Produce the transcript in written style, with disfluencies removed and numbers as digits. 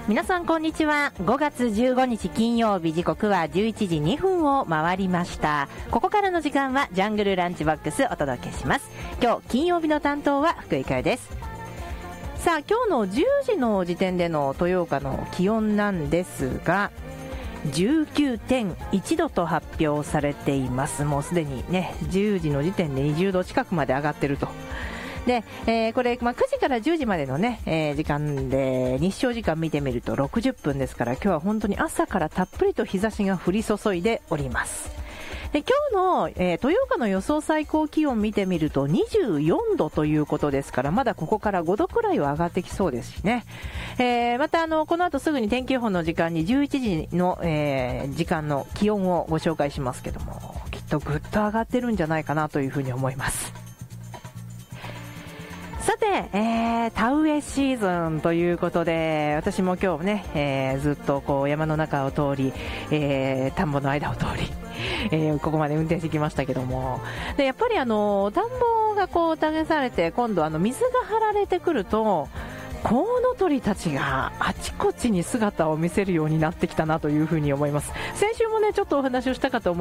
皆さんこんにちは。5月15日金曜日、時刻は11時2分を回りました。ここからの時間はジャングルランチボックスお届けします。今日金曜日の担当は福井香代です。さあ、今日の10時の時点での豊岡の気温なんですが、19.1 度と発表されています。もうすでにね、10時の時点で20度近くまで上がってると。で、これ、9時から10時までのね、時間で日照時間見てみると60分ですから、今日は本当に朝からたっぷりと日差しが降り注いでおります。で、今日の、豊岡の予想最高気温見てみると24度ということですから、まだここから5度くらいは上がってきそうですしね。またこの後すぐに天気予報の時間に11時の、時間の気温をご紹介しますけども、きっとぐっと上がってるんじゃないかなというふうに思います。さて、田植えシーズンということで、私も今日ね、ずっとこう山の中を通り、田んぼの間を通り、ここまで運転してきましたけども、でやっぱり田んぼがこう耕されて、今度水が張られてくると、コウノトリたちがあちこちに姿を見せるようになってきたなというふうに思います。先週もねちょっとお話をしたかと思います。